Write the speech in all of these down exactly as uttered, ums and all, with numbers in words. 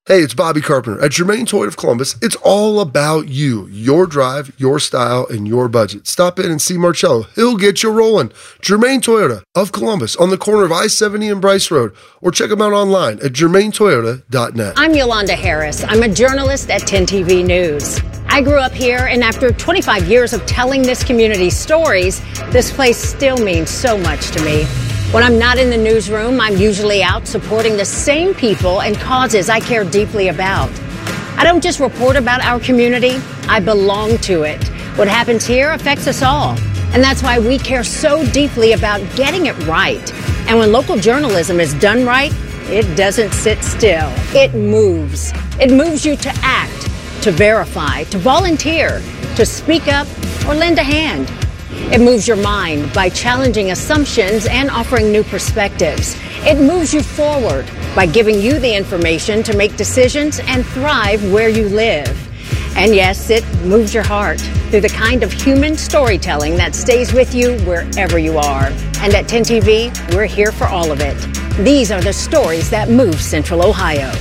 Hey, it's Bobby Carpenter. At Germain Toyota of Columbus, it's all about you, your drive, your style, and your budget. Stop in and see Marcello. He'll get you rolling. Germain Toyota of Columbus on the corner of I seventy and Bryce Road, or check them out online at germain toyota dot net. I'm Yolanda Harris. I'm a journalist at ten T V News. I grew up here, and after twenty-five years of telling this community's stories, this place still means so much to me. When I'm not in the newsroom, I'm usually out supporting the same people and causes I care deeply about. I don't just report about our community, I belong to it. What happens here affects us all. And that's why we care so deeply about getting it right. And when local journalism is done right, it doesn't sit still. It moves. It moves you to act, to verify, to volunteer, to speak up, or lend a hand. It moves your mind by challenging assumptions and offering new perspectives. It moves you forward by giving you the information to make decisions and thrive where you live. And yes, it moves your heart through the kind of human storytelling that stays with you wherever you are. And at ten T V, we're here for all of it. These are the stories that move Central Ohio.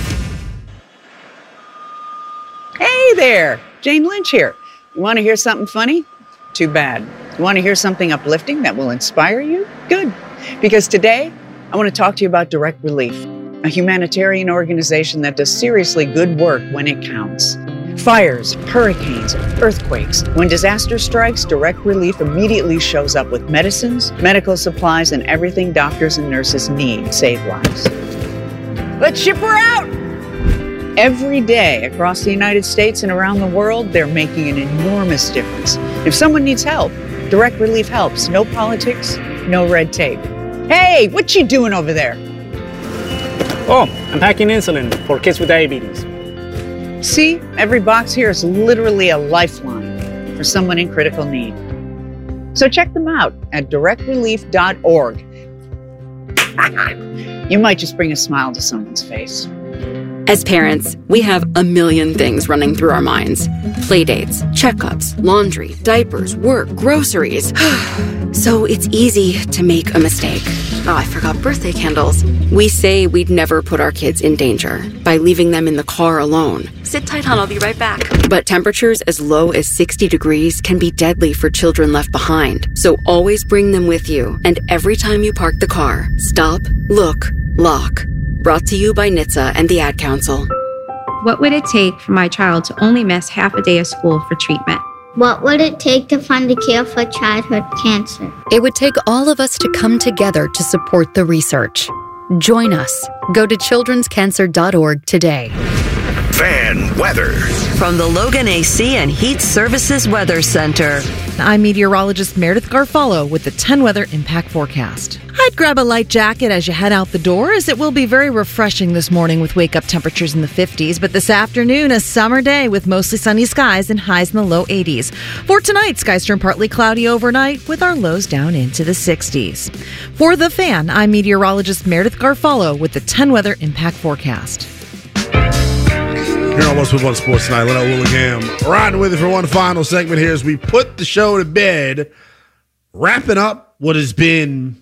Hey there, Jane Lynch here. You want to hear something funny? Too bad. You want to hear something uplifting that will inspire you? Good. Because today, I want to talk to you about Direct Relief, a humanitarian organization that does seriously good work when it counts. Fires, hurricanes, earthquakes. When disaster strikes, Direct Relief immediately shows up with medicines, medical supplies, and everything doctors and nurses need to save lives. Let's ship her out! Every day across the United States and around the world, they're making an enormous difference. If someone needs help, Direct Relief helps. No politics, no red tape. Hey, what you doing over there? Oh, I'm packing insulin for kids with diabetes. See, every box here is literally a lifeline for someone in critical need. So check them out at direct relief dot org. You might just bring a smile to someone's face. As parents, we have a million things running through our minds. Playdates, checkups, laundry, diapers, work, groceries. So it's easy to make a mistake. Oh, I forgot birthday candles. We say we'd never put our kids in danger by leaving them in the car alone. Sit tight, hon, I'll be right back. But temperatures as low as sixty degrees can be deadly for children left behind. So always bring them with you. And every time you park the car, stop, look, lock. Brought to you by N H T S A and the Ad Council. What would it take for my child to only miss half a day of school for treatment? What would it take to fund a cure for childhood cancer? It would take all of us to come together to support the research. Join us. Go to children's cancer dot org today. Fan weather. From the Logan A C and Heat Services Weather Center. I'm meteorologist Meredith Garfalo with the ten Weather Impact Forecast. I'd grab a light jacket as you head out the door, as it will be very refreshing this morning with wake-up temperatures in the fifties. But this afternoon, a summer day with mostly sunny skies and highs in the low eighties. For tonight, skies turn partly cloudy overnight with our lows down into the sixties. For The Fan, I'm meteorologist Meredith Garfalo with the ten Weather Impact Forecast. Here on What's With One Sports Tonight, Leno Willingham riding with you for one final segment here as we put the show to bed, wrapping up what has been,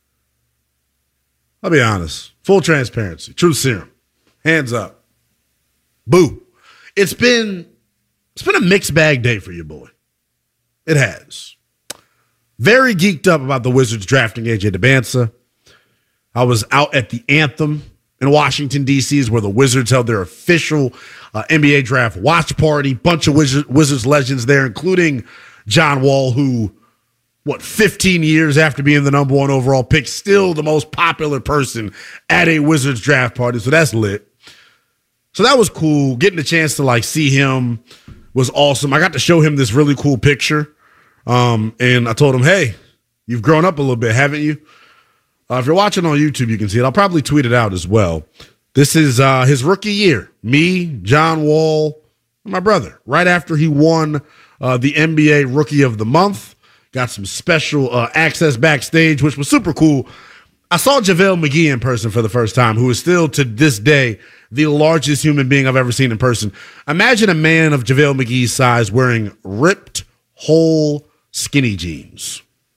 I'll be honest, full transparency, truth serum, hands up, boo. It's been, it's been a mixed bag day for your boy. It has. Very geeked up about the Wizards drafting A J Dybantsa. I was out at the Anthem in Washington, D C is where the Wizards held their official uh, N B A draft watch party. Bunch of Wizards, Wizards legends there, including John Wall, who, what, fifteen years after being the number one overall pick, still the most popular person at a Wizards draft party. So that's lit. So that was cool. Getting the chance to, like, see him was awesome. I got to show him this really cool picture. Um, and I told him, hey, you've grown up a little bit, haven't you? Uh, if you're watching on YouTube, you can see it. I'll probably tweet it out as well. This is uh, his rookie year. Me, John Wall, and my brother. Right after he won uh, the N B A Rookie of the Month. Got some special uh, access backstage, which was super cool. I saw JaVale McGee in person for the first time, who is still, to this day, the largest human being I've ever seen in person. Imagine a man of JaVale McGee's size wearing ripped, whole, skinny jeans.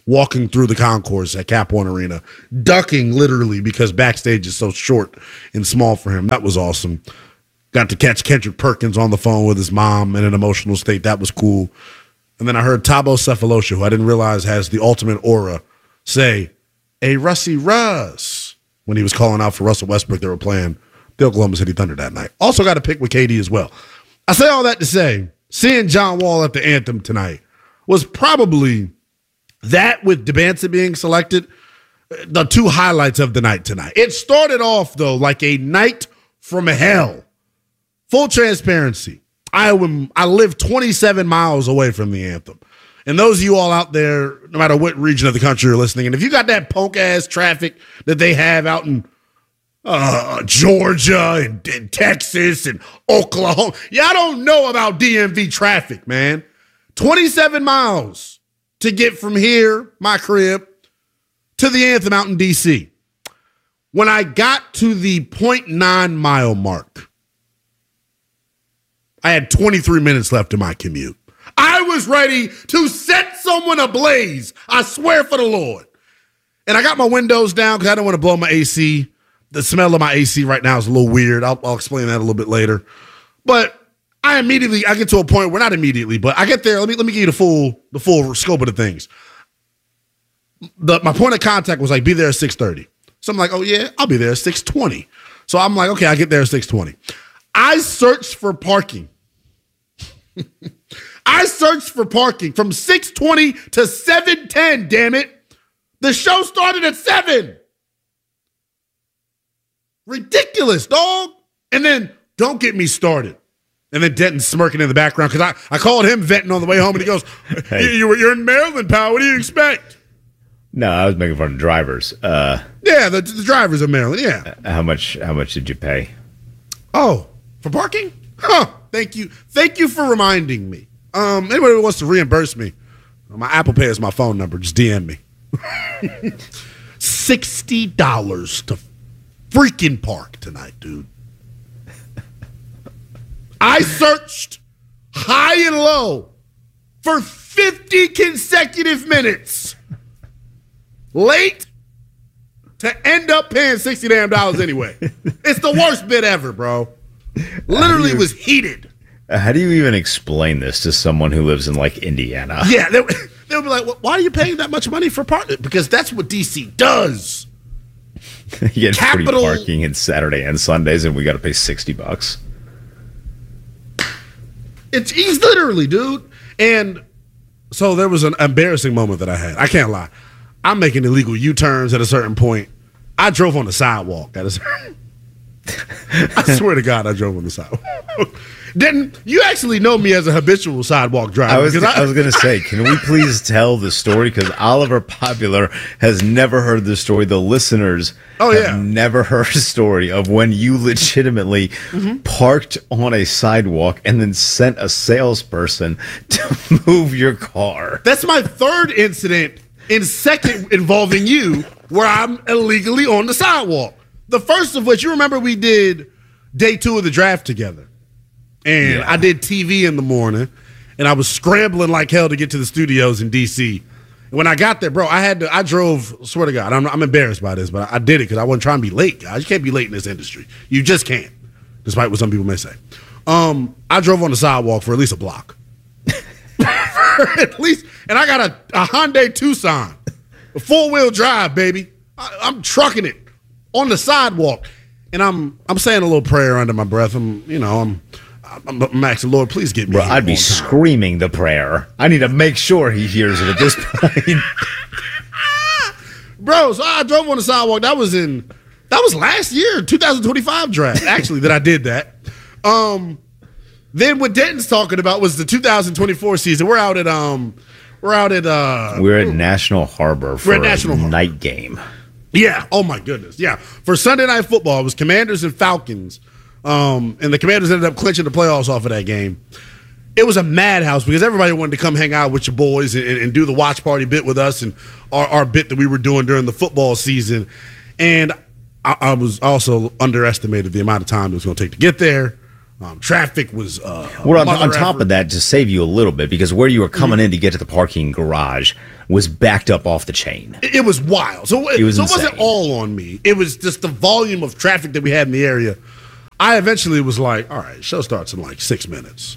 walking through the concourse at Cap One Arena, ducking literally because backstage is so short and small for him. That was awesome. Got to catch Kendrick Perkins on the phone with his mom in an emotional state. That was cool. And then I heard Thabo Sefolosha, who I didn't realize has the ultimate aura, say, "Hey, Russie Russ," when he was calling out for Russell Westbrook. They were playing the Oklahoma City Thunder that night. Also got to pick with K D as well. I say all that to say, seeing John Wall at the anthem tonight was probably, that with Debanza being selected, the two highlights of the night tonight. It started off, though, like a night from hell. Full transparency. I, I live twenty-seven miles away from the anthem. And those of you all out there, no matter what region of the country you're listening in, if you got that punk-ass traffic that they have out in uh, Georgia and, and Texas and Oklahoma, y'all don't know about D M V traffic, man. twenty-seven miles to get from here, my crib, to the anthem out in D C. When I got to the point nine mile mark, I had twenty-three minutes left in my commute. I was ready to set someone ablaze. I swear for the Lord. And I got my windows down because I didn't want to blow my A C. The smell of my A C right now is a little weird. I'll, I'll explain that a little bit later. But I immediately, I get to a point where, not immediately, but I get there. Let me let me give you the full the full scope of the things. The, my point of contact was like, be there at six thirty. So I'm like, oh yeah, I'll be there at six twenty. So I'm like, okay, I get there at six twenty. I searched for parking. I searched for parking from six twenty to seven ten, damn it. The show started at seven. Ridiculous, dog. And then, don't get me started. And then Denton smirking in the background because I, I called him venting on the way home and he goes, hey. you, you're in Maryland, pal. What do you expect? No, I was making fun of drivers. Uh, yeah, the, the drivers of Maryland, yeah. How much How much did you pay? Oh, for parking? Huh. Thank you. Thank you for reminding me. Um, anybody who wants to reimburse me, my Apple Pay is my phone number. Just D M me. sixty dollars to freaking park tonight, dude. I searched high and low for fifty consecutive minutes. Late to end up paying sixty damn dollars anyway. It's the worst bit ever, bro. Literally you, was heated. How do you even explain this to someone who lives in, like, Indiana? Yeah, they, they would be like, well, why are you paying that much money for parking? Because that's what D C does. You get Capital, free parking in Saturday and Sundays, and we got to pay sixty bucks. It's he's literally, dude. And so there was an embarrassing moment that I had. I can't lie. I'm making illegal U-turns at a certain point. I drove on the sidewalk at a certain I swear to God, I drove on the sidewalk. Didn't you actually know me as a habitual sidewalk driver? I was, I, I was going to say, can we please tell the story? Because Oliver Popular has never heard the story. The listeners oh, have yeah. never heard a story of when you legitimately mm-hmm. parked on a sidewalk and then sent a salesperson to move your car. That's my third incident in second involving you where I'm illegally on the sidewalk. The first of which, you remember we did day two of the draft together. And yeah. I did T V in the morning, and I was scrambling like hell to get to the studios in D C. And when I got there, bro, I had to, I drove, swear to God, I'm, I'm embarrassed by this, but I did it because I wasn't trying to be late, guys. You can't be late in this industry. You just can't, despite what some people may say. Um, I drove on the sidewalk for at least a block. At least, and I got a, a Hyundai Tucson, a four-wheel drive, baby. I, I'm trucking it on the sidewalk, and I'm I'm saying a little prayer under my breath. I'm, you know, I'm I'm, I'm asking, Lord, please get me. Bro, I'd be screaming the prayer. I need to make sure he hears it at this point. Bro, so I drove on the sidewalk. That was in that was last year, twenty twenty-five draft. Actually, that I did that. Um, then what Denton's talking about was the two thousand twenty-four season. We're out at um, we're out at uh, we're at National Harbor for we're at National a Harbor. night game. Yeah. Oh my goodness. Yeah. For Sunday Night Football, it was Commanders and Falcons. Um, and the Commanders ended up clinching the playoffs off of that game. It was a madhouse because everybody wanted to come hang out with your boys and, and do the watch party bit with us and our, our bit that we were doing during the football season. And I, I was also underestimated the amount of time it was going to take to get there. Um, traffic was. Uh, well, on, on top of that, to save you a little bit, because where you were coming mm-hmm. in to get to the parking garage was backed up off the chain. It, it was wild. So it, was so it wasn't all on me. It was just the volume of traffic that we had in the area. I eventually was like, all right, show starts in like six minutes.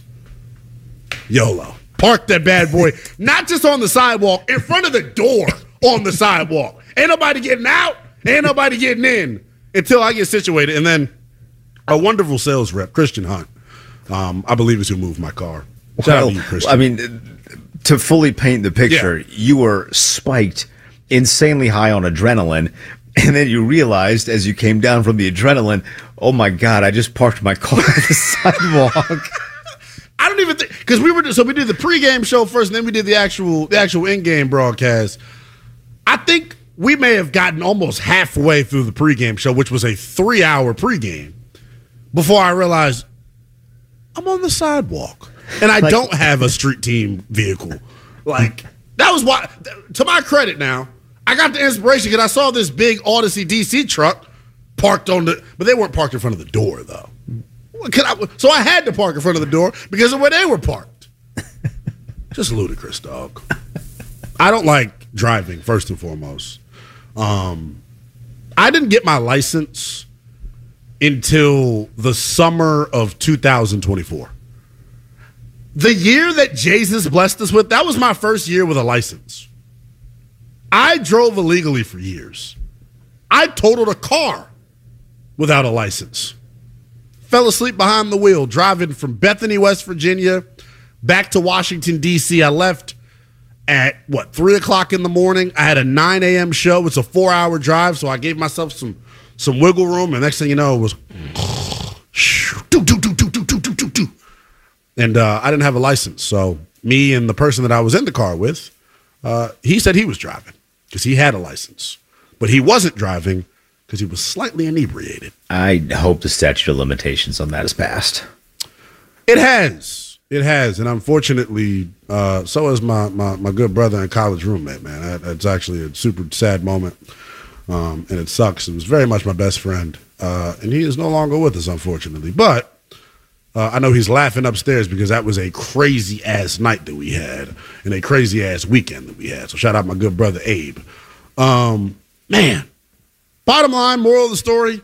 YOLO. Park that bad boy, not just on the sidewalk, in front of the door on the sidewalk. Ain't nobody getting out, ain't nobody getting in until I get situated. And then a wonderful sales rep, Christian Hunt, um, I believe is who moved my car. Shout well, out to you, Christian. I mean, to fully paint the picture, yeah. you were spiked insanely high on adrenaline, and then you realized as you came down from the adrenaline, oh my God, I just parked my car on the sidewalk. I don't even think, because we were, so we did the pregame show first, and then we did the actual, the actual in-game broadcast. I think we may have gotten almost halfway through the pregame show, which was a three-hour pregame, before I realized I'm on the sidewalk and I like, don't have a street team vehicle. Like, that was why, to my credit now, I got the inspiration because I saw this big Odyssey D C truck parked on the, but they weren't parked in front of the door though. I, so I had to park in front of the door because of where they were parked. Just ludicrous, dog. I don't like driving, first and foremost. Um, I didn't get my license until the summer of two thousand twenty-four. The year that Jesus blessed us with, that was my first year with a license. I drove illegally for years. I totaled a car without a license. Fell asleep behind the wheel, driving from Bethany, West Virginia, back to Washington, D C. I left at, what, three o'clock in the morning. I had a nine a.m. show. It's a four-hour drive, so I gave myself some some wiggle room, and next thing you know, it was do, do, do, do, do, do, do, do, do. And uh, I didn't have a license, so me and the person that I was in the car with, uh, he said he was driving because he had a license, but he wasn't driving because he was slightly inebriated. I hope the statute of limitations on that has passed. It has. It has. And unfortunately, uh, so is my, my, my good brother and college roommate, man. It's actually a super sad moment, um, and it sucks. It was very much my best friend, uh, and he is no longer with us, unfortunately. But uh, I know he's laughing upstairs because that was a crazy-ass night that we had and a crazy-ass weekend that we had. So shout out my good brother, Abe. Um, man. Bottom line, moral of the story,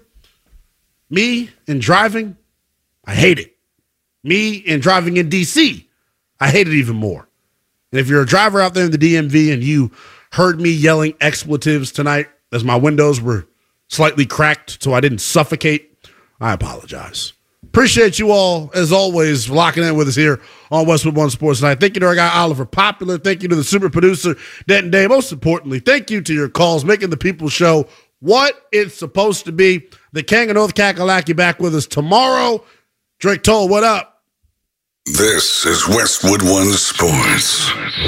me and driving, I hate it. Me and driving in D C, I hate it even more. And if you're a driver out there in the D M V and you heard me yelling expletives tonight as my windows were slightly cracked so I didn't suffocate, I apologize. Appreciate you all, as always, for locking in with us here on Westwood One Sports Tonight. Thank you to our guy, Oliver Popular. Thank you to the super producer, Denton Day. Most importantly, thank you to your calls, making the People's Show what it's supposed to be. The King of North Kakalaki back with us tomorrow. Drake Toll, what up? This is Westwood One Sports.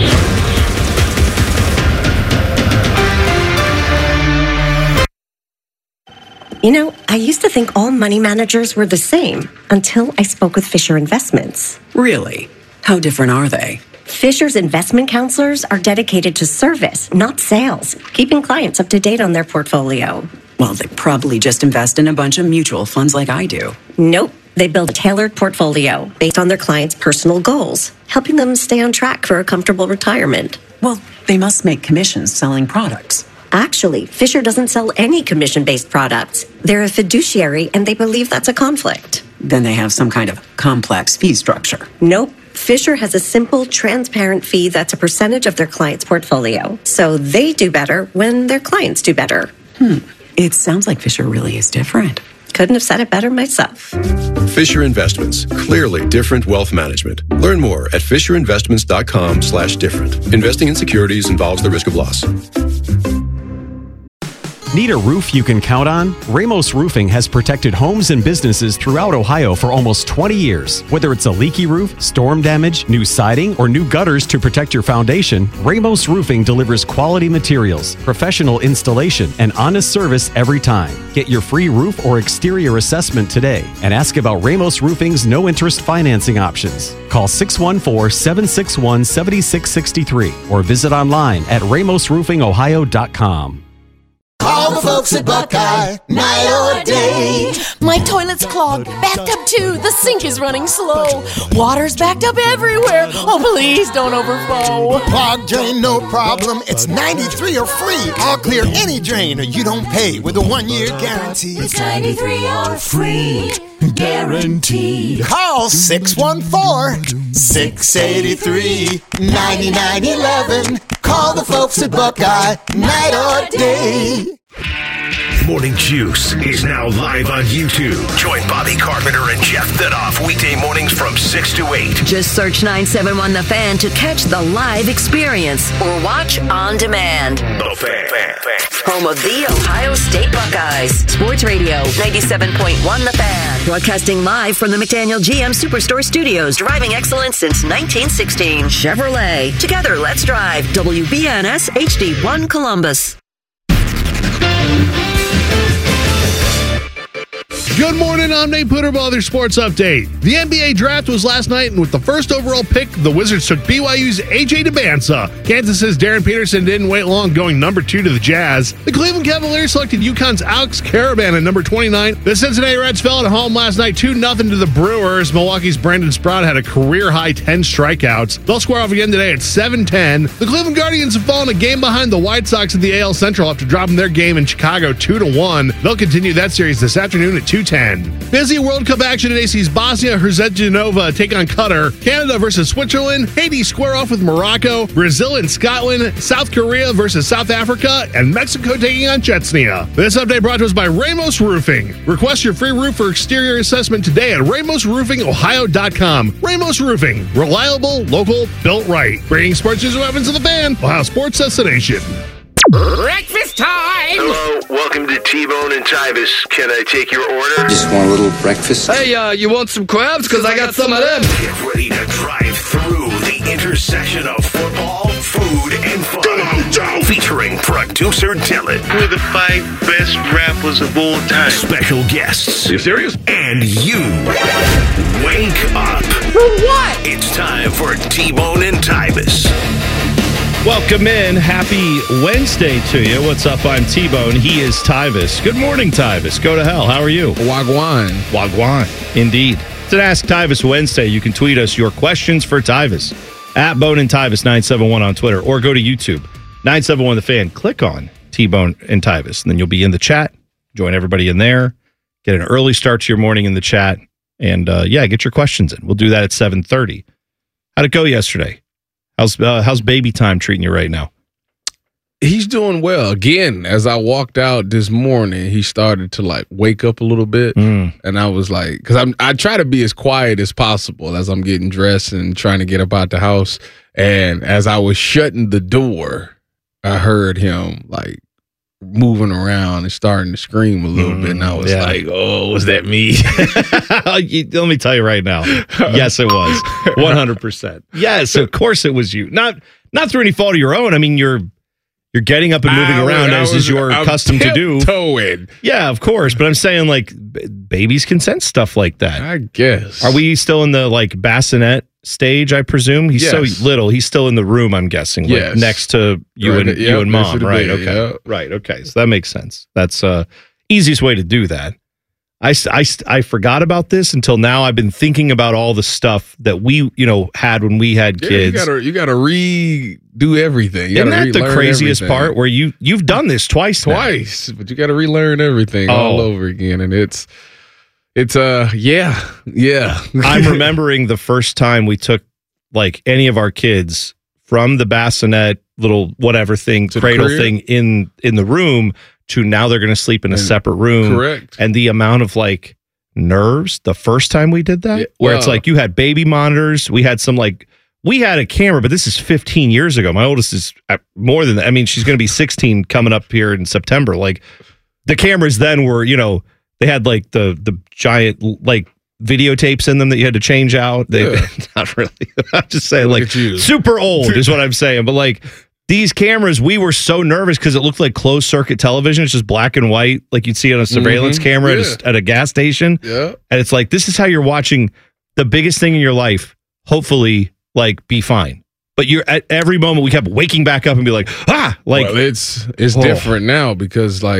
You know, I used to think all money managers were the same until I spoke with Fisher Investments. Really? How different are they? Fisher's investment counselors are dedicated to service, not sales, keeping clients up to date on their portfolio. Well, they probably just invest in a bunch of mutual funds like I do. Nope. They build a tailored portfolio based on their clients' personal goals, helping them stay on track for a comfortable retirement. Well, they must make commissions selling products. Actually, Fisher doesn't sell any commission-based products. They're a fiduciary, and they believe that's a conflict. Then they have some kind of complex fee structure. Nope. Fisher has a simple, transparent fee that's a percentage of their client's portfolio. So they do better when their clients do better. Hmm. It sounds like Fisher really is different. Couldn't have said it better myself. Fisher Investments. Clearly different wealth management. Learn more at fisherinvestments.com slash different. Investing in securities involves the risk of loss. Need a roof you can count on? Ramos Roofing has protected homes and businesses throughout Ohio for almost twenty years. Whether it's a leaky roof, storm damage, new siding, or new gutters to protect your foundation, Ramos Roofing delivers quality materials, professional installation, and honest service every time. Get your free roof or exterior assessment today and ask about Ramos Roofing's no-interest financing options. Call six one four, seven six one, seven six six three or visit online at ramos roofing ohio dot com. Call the folks at Buckeye, night or day. My toilet's clogged, backed up too. The sink is running slow. Water's backed up everywhere. Oh, please don't overflow. Clogged drain, no problem. It's ninety-three or free. I'll clear any drain or you don't pay with a one-year guarantee. It's ninety-three or free. Guaranteed. Call six one four, six eight three, nine nine one one. Call the folks at Buckeye, night or day. Morning Juice is now live on YouTube. Join Bobby Carpenter and Jeff Thidoff weekday mornings from six to eight. Just search nine seven one The Fan to catch the live experience or watch on demand. The Fan. fan, fan. Home of the Ohio State Buckeyes. Sports Radio ninety-seven point one The Fan. Broadcasting live from the McDaniel G M Superstore Studios. Driving excellence since nineteen sixteen. Chevrolet. Together, let's drive. W B N S H D one Columbus. Good morning, I'm Nate Putterball, their sports update. The N B A draft was last night, and with the first overall pick, the Wizards took B Y U's A J Debinsa. Kansas's Darren Peterson didn't wait long, going number two to the Jazz. The Cleveland Cavaliers selected UConn's Alex Karaban at number twenty-nine. The Cincinnati Reds fell at home last night two nothing to the Brewers. Milwaukee's Brandon Sprout had a career-high ten strikeouts. They'll square off again today at seven ten. The Cleveland Guardians have fallen a game behind the White Sox in the A L Central after dropping their game in Chicago two to one. They'll continue that series this afternoon at two ten. Busy World Cup action today sees Bosnia Herzegovina take on Qatar, Canada versus Switzerland, Haiti square off with Morocco, Brazil and Scotland, South Korea versus South Africa, and Mexico taking on Chechnya. This update brought to us by Ramos Roofing. Request your free roof or exterior assessment today at ramos roofing ohio dot com. Ramos Roofing, reliable, local, built right. Bringing sports news and weapons to the Fan, Ohio Sports Destination. Breakfast time! Hello, welcome to T-Bone and Tybus. Can I take your order? Just want a little breakfast. Hey, uh, you want some crabs? Because I got some of them. Get ready to drive through the intersection of football, food, and fun. Come on, Joe! Featuring producer Dylan. We're the five best rappers of all time. Special guests. Are you serious? And you. Wake up. For what? It's time for T-Bone and Tybus. Welcome in. Happy Wednesday to you. What's up? I'm T-Bone. He is Tybus. Good morning, Tybus. Go to hell. How are you? Wagwan. Wagwan. Indeed. It's an Ask Tybus Wednesday. You can tweet us your questions for Tybus at Bone and Tybus nine seven one on Twitter, or go to YouTube, nine seven one The Fan. Click on T-Bone and Tybus, and then you'll be in the chat. Join everybody in there. Get an early start to your morning in the chat, and uh, yeah, get your questions in. We'll do that at seven thirty. How'd it go yesterday? How's uh, how's baby time treating you right now? He's doing well. Again, as I walked out this morning, he started to like wake up a little bit, mm. and I was like, because I'm I try to be as quiet as possible as I'm getting dressed and trying to get up out the house. And as I was shutting the door, I heard him like moving around and starting to scream a little mm, bit, and I was yeah. like, "Oh, was that me?" Let me tell you right now. Yes, it was one hundred percent. Yes, of course it was you. Not not through any fault of your own. I mean, you're you're getting up and moving I around was, as was, is your I'm custom to do. Tiptoeing. Yeah, of course. But I'm saying like b- babies can sense stuff like that. I guess. Are we still in the like bassinet stage? I presume he's yes. so little. He's still in the room. I'm guessing, like, yes. next to you right. and yep. you and mom. Right. Be, okay. yep. Right. Okay. So that makes sense. That's uh easiest way to do that. I, I, I forgot about this until now. I've been thinking about all the stuff that we, you know, had when we had yeah, kids. You gotta, you gotta redo everything. You Isn't that the craziest everything. part? Where you you've done this twice, twice, now. But you got to relearn everything oh. all over again, and it's, it's uh, yeah, yeah. I'm remembering the first time we took like any of our kids from the bassinet little whatever thing, to cradle thing in in the room. To now they're going to sleep in a and, separate room. Correct. And the amount of like nerves the first time we did that, yeah, where well, it's like you had baby monitors. We had some like, we had a camera, but this is fifteen years ago. My oldest is more than that. I mean, she's going to be sixteen coming up here in September. Like the cameras then were, you know, they had like the, the giant like videotapes in them that you had to change out. They yeah. Not really. I'm just saying Look like super old is what I'm saying. But like, these cameras, we were so nervous because it looked like closed circuit television. It's just black and white, like you'd see on a surveillance mm-hmm. camera yeah. at, a, at a gas station. Yeah. And it's like, this is how you're watching the biggest thing in your life, hopefully, like, be fine. But you're at every moment, we kept waking back up and be like, ah! Like, well, it's it's oh. different now because, like,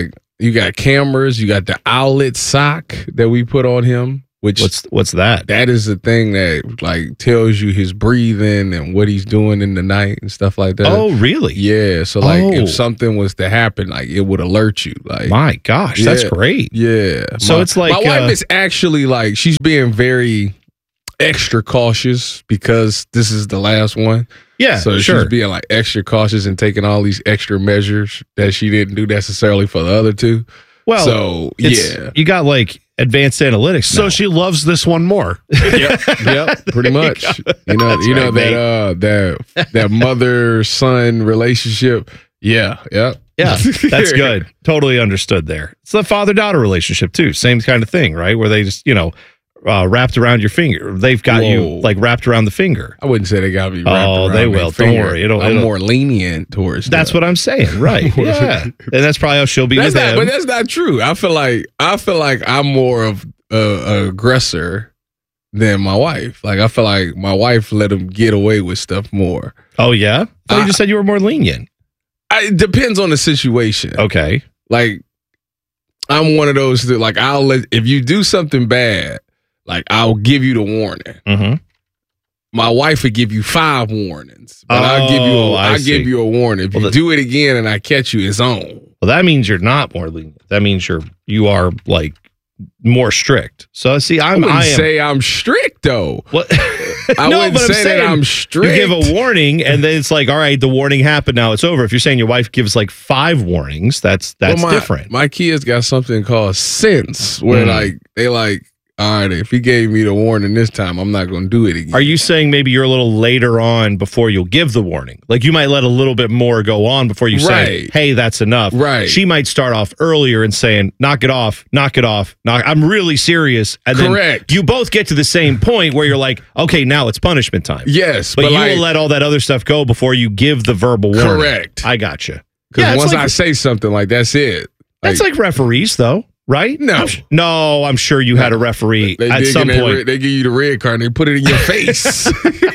you got cameras. You got the owlet sock that we put on him. Which what's what's that? That is the thing that like tells you his breathing and what he's doing in the night and stuff like that. Oh, really? Yeah. So like, Oh. if something was to happen, like it would alert you. Like, My gosh, yeah, that's great. Yeah. So My- it's like, my wife uh, is actually like she's being very extra cautious because this is the last one. Yeah, So sure. she's being like extra cautious and taking all these extra measures that she didn't do necessarily for the other two. Well, so it's- yeah. you got like advanced analytics. So now. she loves this one more. yep, yep, pretty much. You know, That's you know right, that mate. uh that that mother son relationship. Yeah, yep. Yeah, that's good. Totally understood there. It's the father daughter relationship too. Same kind of thing, right? Where they just, you know, uh, wrapped around your finger. They've got you Whoa. like wrapped around the finger. I wouldn't say they got me wrapped Oh, around they their will. Don't finger. worry. It'll, I'm it'll- more lenient towards That's them. what I'm saying, right? Yeah, and that's probably how she'll be That's with not, him. but that's not true. I feel like I feel like I'm more of a, a aggressor than my wife. Like I feel like my wife let him get away with stuff more. Oh yeah, I thought you I- just said you were more lenient. I, it depends on the situation. Okay, Like I'm one of those that like I'll let if you do something bad, like I'll give you the warning. Mm-hmm. My wife would give you five warnings, but I'll give you a, Oh, I I'll see. give you a warning. If Well, you the- do it again and I catch you, it's on. Well, that means you're not more lenient. That means you're you are like more strict. So see, I I'm wouldn't I am, say I'm strict though. What? I No, wouldn't but I'm say saying that I'm strict. You give a warning, and then it's like, all right, the warning happened. Now it's over. If you're saying your wife gives like five warnings, that's that's Well, my, different. My kids got something called sense, where Mm. like they like, all right, if he gave me the warning this time, I'm not going to do it again. Are you saying maybe you're a little later on before you'll give the warning? Like you might let a little bit more go on before you say, Right. hey, that's enough. Right. She might start off earlier and saying, knock it off, knock it off. Knock, I'm really serious. And Correct. then you both get to the same point where you're like, okay, now it's punishment time. Yes, But, but you like- will let all that other stuff go before you give the verbal warning. Correct. I gotcha. Because Yeah, it's once like- I say something, like that's it. That's like referees, though, right? No. I'm sh- no, I'm sure you had a referee They at dig some in that point. red- they give you the red card and they put it in your face.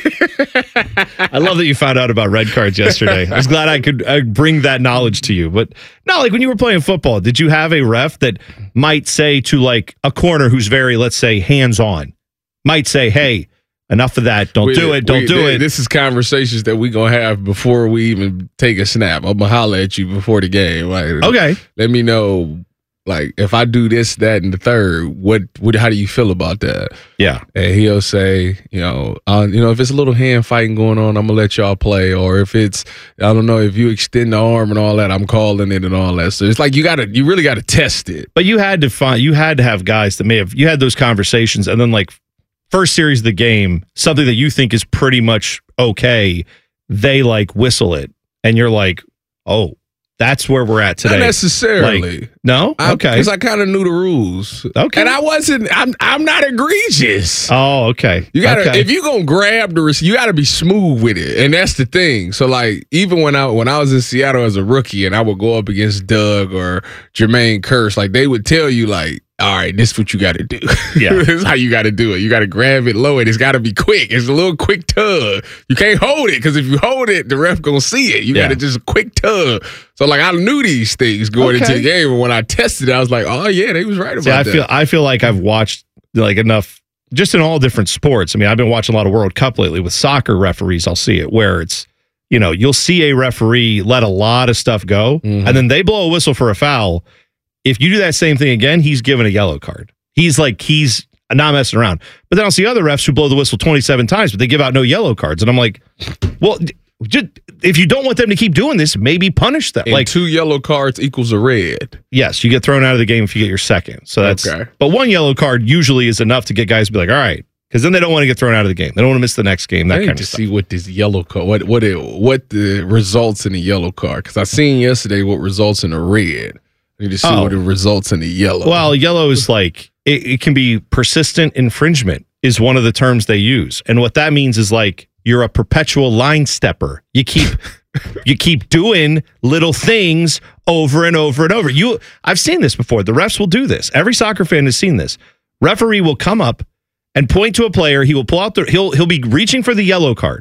I love that you found out about red cards yesterday. I was glad I could uh, bring that knowledge to you. But no, like when you were playing football, did you have a ref that might say to like a corner who's very, let's say, hands on, might say, hey, enough of that. Don't We- do it. Don't we- do th- it. This is conversations that we going to have before we even take a snap. I'm going to holler at you before the game. Like, Okay. Let me know, like, if I do this, that, and the third, what, what, how do you feel about that? Yeah. And he'll say, you know, uh, you know, if it's a little hand fighting going on, I'm gonna let y'all play. Or if it's, I don't know, if you extend the arm and all that, I'm calling it and all that. So it's like you gotta, you really gotta test it. But you had to find, you had to have guys that may have, you had those conversations, and then like first series of the game, something that you think is pretty much okay, they like whistle it, and you're like, oh, that's where we're at today. Not necessarily. Like, no, I, okay, because I kind of knew the rules. Okay. and I wasn't. I'm. I'm not egregious. Oh, okay. You gotta okay. if you gonna grab the receiver, you gotta be smooth with it, and that's the thing. So like even when I when I was in Seattle as a rookie, and I would go up against Doug or Jermaine Kearse, like they would tell you like, all right, this is what you got to do. Yeah. This is how you got to do it. You got to grab it low, and it's got to be quick. It's a little quick tug. You can't hold it because if you hold it, the ref gonna see it. You Yeah. got to just quick tug. So like I knew these things going into Okay. the game, and when I tested it, I was like, oh yeah, they was right about See, I that. feel I feel like I've watched like enough just in all different sports. I mean, I've been watching a lot of World Cup lately with soccer referees. I'll see it where it's, you know, you'll see a referee let a lot of stuff go, Mhm. and then they blow a whistle for a foul. If you do that same thing again, he's given a yellow card. He's like, he's not messing around. But then I'll see other refs who blow the whistle twenty-seven times, but they give out no yellow cards. And I'm like, well, just, if you don't want them to keep doing this, maybe punish them. And like two yellow cards equals a red. Yes, you get thrown out of the game if you get your second. So that's Okay. but one yellow card usually is enough to get guys to be like, all right, because then they don't want to get thrown out of the game. They don't want to miss the next game. That I need kind to of stuff. see what this yellow card, what what it, what the results in the yellow card. Because I seen yesterday what results in the red. I need to see Oh. what it results in the yellow. Well, yellow is like it, it can be persistent infringement is one of the terms they use, and what that means is like you're a perpetual line stepper. You keep you keep doing little things over and over and over. You, I've seen this before. The refs will do this. Every soccer fan has seen this. Referee will come up and point to a player. He will pull out the. He'll he'll be reaching for the yellow card,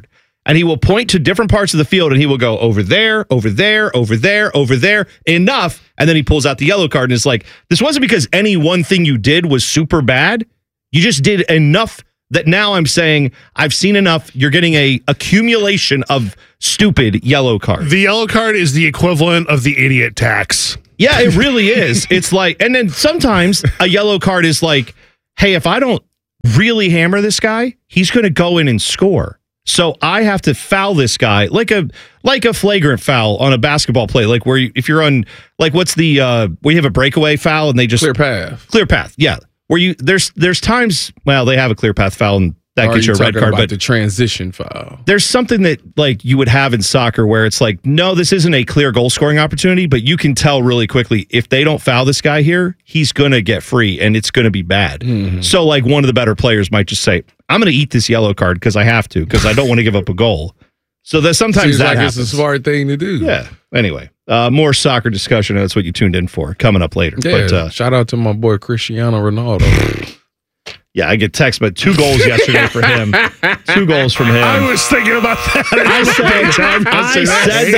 and he will point to different parts of the field and he will go over there, over there, over there, over there, enough. And then he pulls out the yellow card and it's like, this wasn't because any one thing you did was super bad. You just did enough that now I'm saying I've seen enough. You're getting a accumulation of stupid yellow cards. The yellow card is the equivalent of the idiot tax. Yeah, it really is. It's like, and then sometimes a yellow card is like, hey, if I don't really hammer this guy, he's going to go in and score. So I have to foul this guy like a like a flagrant foul on a basketball play, like where you, if you're on like what's the uh, we have a breakaway foul and they just clear path, clear path, yeah. Where you there's there's times well they have a clear path foul and that Or gets you are a you red talking card, about but the transition foul. there's something that like you would have in soccer where it's like, no, this isn't a clear goal scoring opportunity, but you can tell really quickly if they don't foul this guy here, he's going to get free and it's going to be bad. Mm-hmm. So like one of the better players might just say, I'm going to eat this yellow card because I have to, because I don't want to give up a goal. So that sometimes Seems that like happens. it's a smart thing to do. Yeah. Anyway, uh, more soccer discussion. That's what you tuned in for. Coming up later. Yeah, But uh, shout out to my boy Cristiano Ronaldo. yeah, I get text, but two goals yesterday for him. Two goals from him. I was thinking about that. I said, I said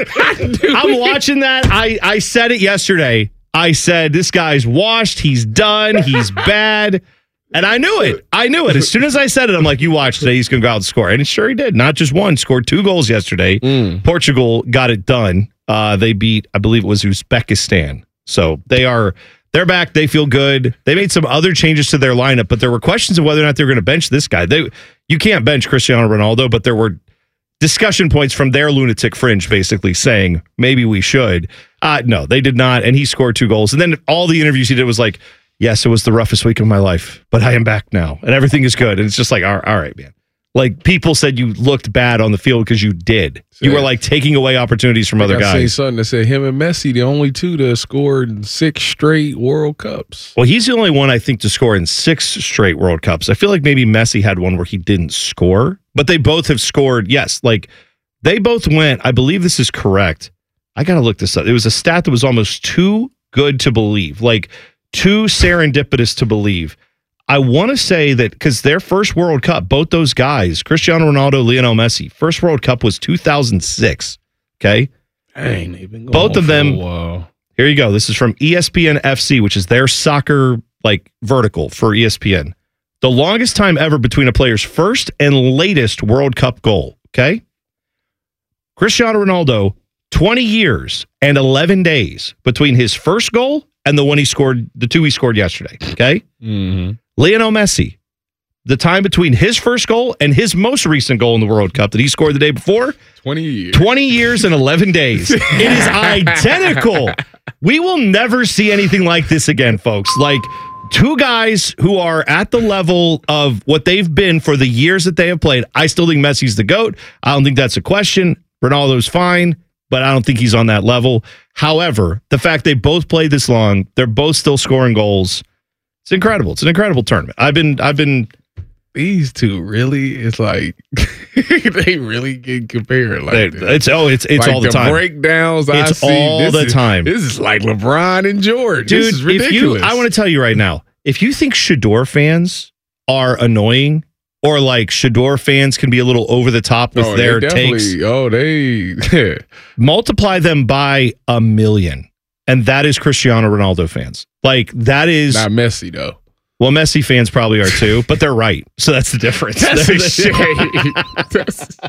that. I'm watching that. I, I said it yesterday. I said, this guy's washed. He's done. He's bad. And I knew it. I knew it. As soon as I said it, I'm like, you watch today. He's going to go out and score. And sure he did. Not just one. Scored two goals yesterday. Mm. Portugal got it done. Uh, they beat, I believe it was Uzbekistan. So they are... They're back. They feel good. They made some other changes to their lineup, but there were questions of whether or not they were going to bench this guy. They, you can't bench Cristiano Ronaldo, but there were discussion points from their lunatic fringe basically saying maybe we should. Uh, no, they did not, and he scored two goals. And then all the interviews he did was like, yes, it was the roughest week of my life, but I am back now, and everything is good. And it's just like, all all right, man. Like, people said you looked bad on the field because you did. You were, like, taking away opportunities from other I guys. seen something that said him and Messi, the only two that scored six straight World Cups. Well, he's the only one, I think, to score in six straight World Cups. I feel like maybe Messi had one where he didn't score, but they both have scored. Yes, like, they both went, I believe this is correct. I got to look this up. It was a stat that was almost too good to believe, like, too serendipitous to believe. I want to say that because their first World Cup, both those guys, Cristiano Ronaldo, Lionel Messi, first World Cup was two thousand six. Okay. Dang, they've been going both of for them. a while. Here you go. This is from E S P N F C, which is their soccer like vertical for E S P N. The longest time ever between a player's first and latest World Cup goal. Okay. Cristiano Ronaldo, twenty years and eleven days between his first goal and the one he scored, the two he scored yesterday. Okay. Mm-hmm. Lionel Messi, the time between his first goal and his most recent goal in the World Cup that he scored the day before, twenty years. twenty years and eleven days. It is identical. We will never see anything like this again, folks. Like, two guys who are at the level of what they've been for the years that they have played. I still think Messi's the GOAT. I don't think that's a question. Ronaldo's fine, but I don't think he's on that level. However, the fact they both played this long, they're both still scoring goals. It's incredible. It's an incredible tournament. I've been, I've been. These two really, it's like they really get compared. Like They, this. it's oh, it's it's Like all the, the time. breakdowns. I It's see, all this the is- time. This is like LeBron and Jordan, Dude. This is If ridiculous. you, I want to tell you right now, if you think Shador fans are annoying, or like Shador fans can be a little over the top with Oh, they their definitely- takes, Oh, they multiply them by a million, and that is Cristiano Ronaldo fans. Like, that is not Messi though. Well, Messi fans probably are too, but they're right. So that's the difference. That's a shame.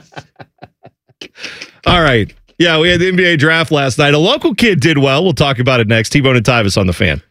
All right. Yeah, we had the N B A draft last night. A local kid did well. We'll talk about it next. T-Bone and Tyvis on the Fan.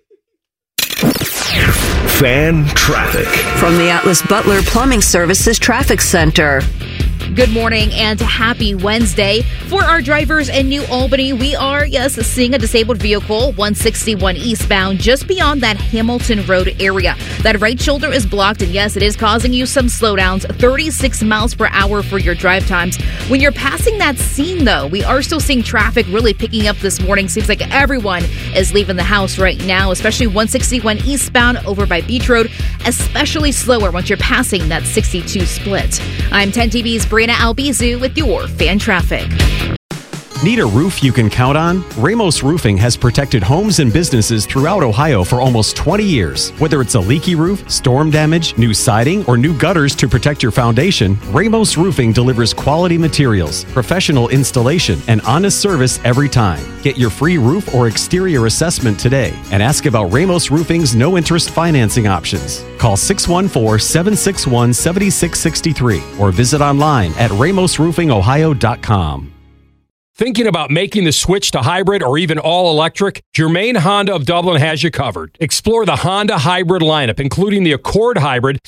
Fan traffic. From the Atlas Butler Plumbing Services Traffic Center. Good morning and happy Wednesday. For our drivers in New Albany, we are, yes, seeing a disabled vehicle, one sixty-one eastbound, just beyond that Hamilton Road area. That right shoulder is blocked, and yes, it is causing you some slowdowns, thirty-six miles per hour for your drive times. When you're passing that scene, though, we are still seeing traffic really picking up this morning. Seems like everyone is leaving the house right now, especially one sixty-one eastbound over by Beach Road, especially slower once you're passing that sixty-two split. I'm ten T V's Brianna Albizu with your Fan Traffic. Need a roof you can count on? Ramos Roofing has protected homes and businesses throughout Ohio for almost twenty years. Whether it's a leaky roof, storm damage, new siding, or new gutters to protect your foundation, Ramos Roofing delivers quality materials, professional installation, and honest service every time. Get your free roof or exterior assessment today and ask about Ramos Roofing's no-interest financing options. Call six one four, seven six one, seven six six three or visit online at ramos roofing ohio dot com. Thinking about making the switch to hybrid or even all-electric? Germain Honda of Dublin has you covered. Explore the Honda hybrid lineup, including the Accord Hybrid,